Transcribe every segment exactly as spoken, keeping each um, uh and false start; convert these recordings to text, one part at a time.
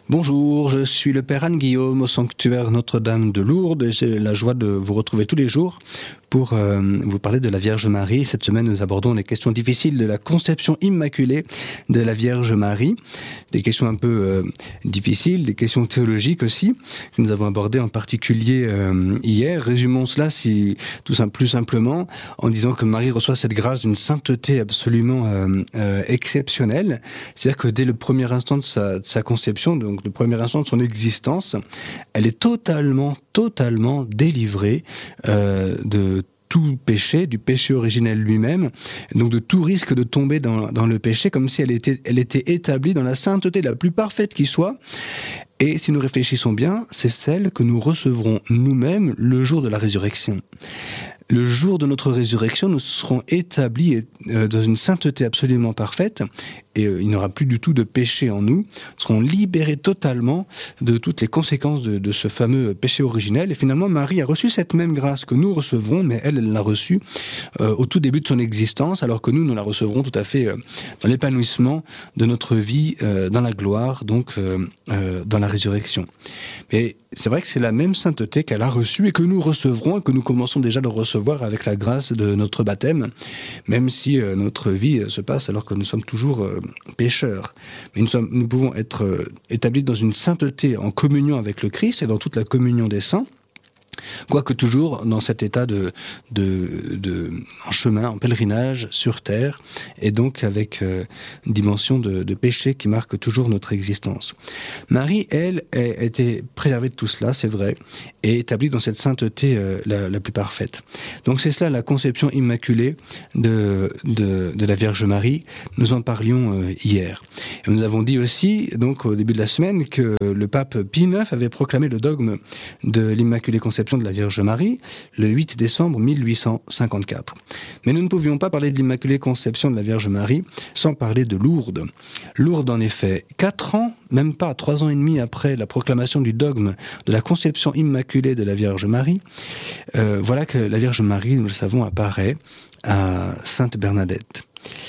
Bonjour, je suis le Père Anne-Guillaume au sanctuaire Notre-Dame de Lourdes et j'ai la joie de vous retrouver tous les jours pour euh, vous parler de la Vierge Marie. Cette semaine, nous abordons les questions difficiles de la conception immaculée de la Vierge Marie. Des questions un peu euh, difficiles, des questions théologiques aussi, que nous avons abordées en particulier euh, hier. Résumons cela si, tout simple, plus simplement en disant que Marie reçoit cette grâce d'une sainteté absolument euh, euh, exceptionnelle. C'est-à-dire que dès le premier instant de sa, de sa conception, donc le premier instant de son existence, elle est totalement, totalement délivrée euh, de tout péché, du péché originel lui-même, donc de tout risque de tomber dans, dans le péché, comme si elle était, elle était établie dans la sainteté la plus parfaite qui soit. Et si nous réfléchissons bien, c'est celle que nous recevrons nous-mêmes le jour de la résurrection. Le jour de notre résurrection, nous serons établis dans une sainteté absolument parfaite et il n'y aura plus du tout de péché en nous. Nous serons libérés totalement de toutes les conséquences de, de ce fameux péché originel. Et finalement, Marie a reçu cette même grâce que nous recevrons, mais elle, elle l'a reçue euh, au tout début de son existence, alors que nous, nous la recevrons tout à fait euh, dans l'épanouissement de notre vie, euh, dans la gloire, donc euh, euh, dans la résurrection. Mais c'est vrai que c'est la même sainteté qu'elle a reçue et que nous recevrons et que nous commençons déjà de recevoir avec la grâce de notre baptême, même si euh, notre vie euh, se passe alors que nous sommes toujours euh, pécheurs. Mais nous, sommes, nous pouvons être euh, établis dans une sainteté en communion avec le Christ et dans toute la communion des saints, quoique toujours dans cet état de, de, de en chemin, en pèlerinage sur terre, et donc avec euh, une dimension de, de péché qui marque toujours notre existence. Marie, elle, a été préservée de tout cela, c'est vrai, et établie dans cette sainteté euh, la, la plus parfaite. Donc c'est cela la conception immaculée de, de, de la Vierge Marie. Nous en parlions euh, hier. Et nous avons dit aussi, donc au début de la semaine, que le pape Pie neuf avait proclamé le dogme de l'Immaculée Conception de la Vierge Marie le huit décembre mille huit cent cinquante-quatre. Mais nous ne pouvions pas parler de l'Immaculée Conception de la Vierge Marie sans parler de Lourdes. Lourdes, en effet, quatre ans, même pas trois ans et demi après la proclamation du dogme de la Conception immaculée de la Vierge Marie, euh, voilà que la Vierge Marie, nous le savons, apparaît à Sainte Bernadette.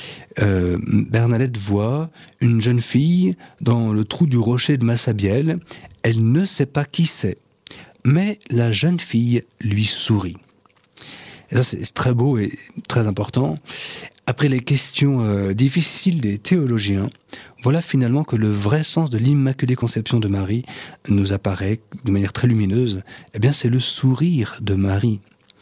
Euh, Bernadette voit une jeune fille dans le trou du rocher de Massabielle. Elle ne sait pas qui c'est. Mais la jeune fille lui sourit. Et ça, c'est très beau et très important. Après les questions euh, difficiles des théologiens, voilà finalement que le vrai sens de l'Immaculée Conception de Marie nous apparaît de manière très lumineuse. Eh bien, c'est le sourire de Marie.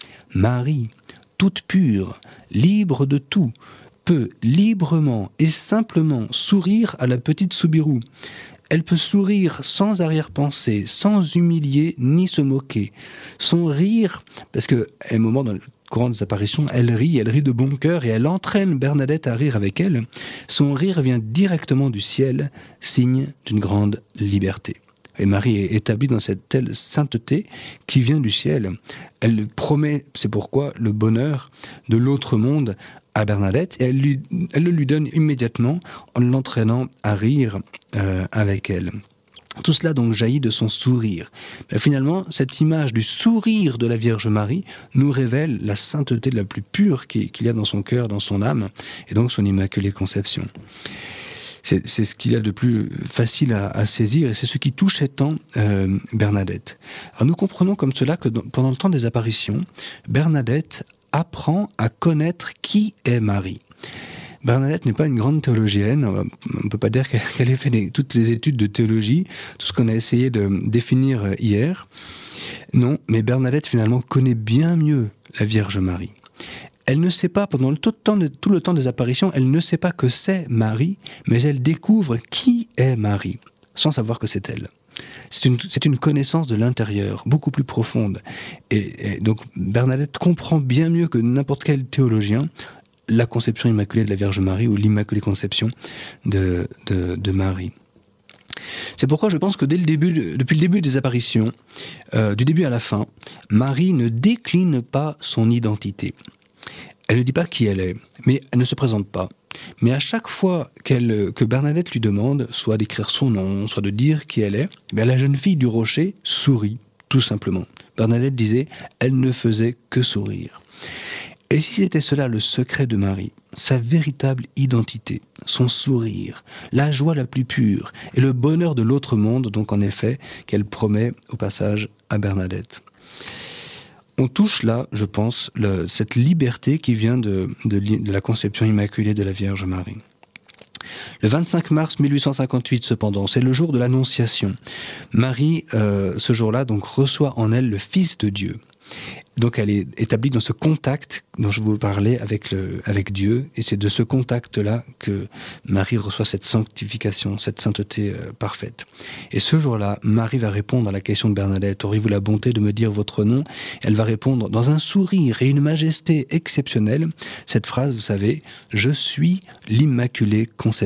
Marie, toute pure, libre de tout, peut librement et simplement sourire à la petite Soubirous. Elle peut sourire sans arrière-pensée, sans humilier ni se moquer. Son rire, parce qu'à un moment dans le courant des apparitions, elle rit, elle rit de bon cœur et elle entraîne Bernadette à rire avec elle. Son rire vient directement du ciel, signe d'une grande liberté. Et Marie est établie dans cette telle sainteté qui vient du ciel. Elle promet, c'est pourquoi, le bonheur de l'autre monde à Bernadette, et elle, lui, elle le lui donne immédiatement en l'entraînant à rire euh, avec elle. Tout cela donc jaillit de son sourire. Mais finalement, cette image du sourire de la Vierge Marie nous révèle la sainteté la plus pure qu'il y a dans son cœur, dans son âme, et donc son Immaculée Conception. C'est, c'est ce qu'il y a de plus facile à, à saisir, et c'est ce qui touchait tant euh, Bernadette. Alors nous comprenons comme cela que dans, pendant le temps des apparitions, Bernadette apprend à connaître qui est Marie. Bernadette n'est pas une grande théologienne, on ne peut pas dire qu'elle ait fait des, toutes les études de théologie, tout ce qu'on a essayé de définir hier. Non, mais Bernadette finalement connaît bien mieux la Vierge Marie. Elle ne sait pas, pendant tout le temps, de, tout le temps des apparitions, elle ne sait pas que c'est Marie, mais elle découvre qui est Marie, sans savoir que c'est elle. C'est une, c'est une connaissance de l'intérieur, beaucoup plus profonde. Et, et donc Bernadette comprend bien mieux que n'importe quel théologien la conception immaculée de la Vierge Marie ou l'Immaculée Conception de, de, de Marie. C'est pourquoi je pense que dès le début, depuis le début des apparitions, euh, du début à la fin, Marie ne décline pas son identité. Elle ne dit pas qui elle est, mais elle ne se présente pas. Mais à chaque fois qu'elle, que Bernadette lui demande, soit d'écrire son nom, soit de dire qui elle est, bien la jeune fille du rocher sourit, tout simplement. Bernadette disait, elle ne faisait que sourire. Et si c'était cela le secret de Marie, sa véritable identité, son sourire, la joie la plus pure et le bonheur de l'autre monde, donc en effet, qu'elle promet au passage à Bernadette. On touche là, je pense, le, cette liberté qui vient de, de, de la conception immaculée de la Vierge Marie. Le vingt-cinq mars mille huit cent cinquante-huit, cependant, c'est le jour de l'Annonciation. Marie, euh, ce jour-là, donc, reçoit en elle le Fils de Dieu. Donc elle est établie dans ce contact dont je vous parlais avec, le, avec Dieu, et c'est de ce contact-là que Marie reçoit cette sanctification, cette sainteté euh, parfaite. Et ce jour-là, Marie va répondre à la question de Bernadette: « Auriez-vous la bonté de me dire votre nom ?» Elle va répondre dans un sourire et une majesté exceptionnelle, cette phrase, vous savez, « Je suis l'Immaculée Conception ».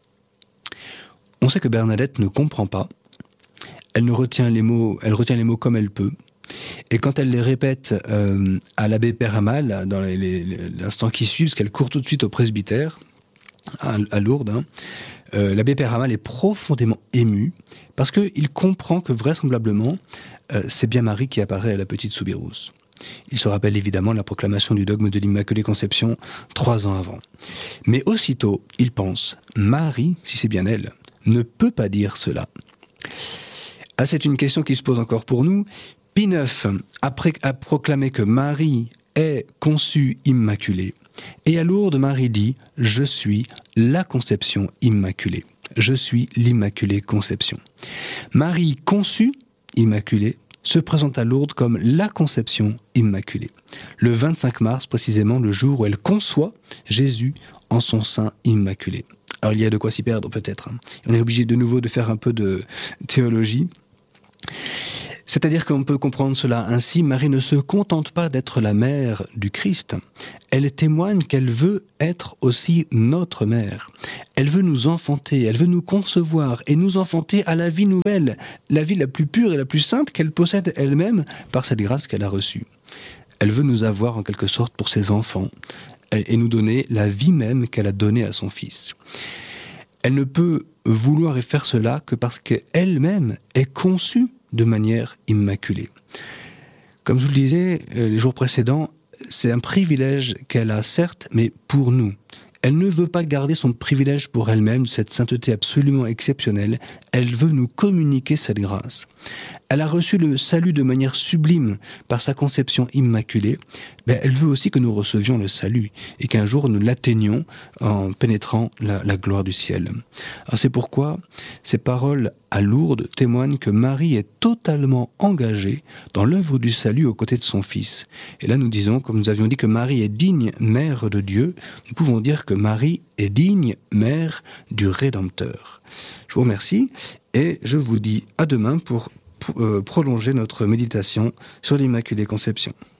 On sait que Bernadette ne comprend pas, elle ne retient les mots, elle retient les mots comme elle peut. Et quand elle les répète euh, à l'abbé Peyramal, dans les, les, l'instant qui suit, parce qu'elle court tout de suite au presbytère, à, à Lourdes, hein, euh, l'abbé Peyramal est profondément ému, parce qu'il comprend que vraisemblablement, euh, c'est bien Marie qui apparaît à la petite Soubirous. Il se rappelle évidemment la proclamation du dogme de l'Immaculée Conception trois ans avant. Mais aussitôt, il pense, Marie, si c'est bien elle, ne peut pas dire cela. Ah, c'est une question qui se pose encore pour nous. Pie neuf a, pré- a proclamé que Marie est conçue immaculée. Et à Lourdes, Marie dit « Je suis la conception immaculée. Je suis l'Immaculée Conception. » Marie conçue immaculée se présente à Lourdes comme la conception immaculée. Le vingt-cinq mars, précisément, le jour où elle conçoit Jésus en son sein immaculé. Alors il y a de quoi s'y perdre peut-être. Hein. On est obligé de nouveau de faire un peu de théologie. C'est-à-dire qu'on peut comprendre cela ainsi, Marie ne se contente pas d'être la mère du Christ, elle témoigne qu'elle veut être aussi notre mère. Elle veut nous enfanter, elle veut nous concevoir et nous enfanter à la vie nouvelle, la vie la plus pure et la plus sainte qu'elle possède elle-même par cette grâce qu'elle a reçue. Elle veut nous avoir en quelque sorte pour ses enfants et nous donner la vie même qu'elle a donnée à son Fils. Elle ne peut vouloir et faire cela que parce qu'elle-même est conçue de manière immaculée. Comme je vous le disais les jours précédents, c'est un privilège qu'elle a certes, mais pour nous. Elle ne veut pas garder son privilège pour elle-même, cette sainteté absolument exceptionnelle. Elle veut nous communiquer cette grâce. Elle a reçu le salut de manière sublime par sa conception immaculée. Mais elle veut aussi que nous recevions le salut et qu'un jour nous l'atteignions en pénétrant la, la gloire du ciel. Alors c'est pourquoi ces paroles à Lourdes témoignent que Marie est totalement engagée dans l'œuvre du salut aux côtés de son Fils. Et là nous disons, comme nous avions dit que Marie est digne mère de Dieu, nous pouvons dire que Marie est digne mère du Rédempteur. Je vous remercie et je vous dis à demain pour prolonger notre méditation sur l'Immaculée Conception.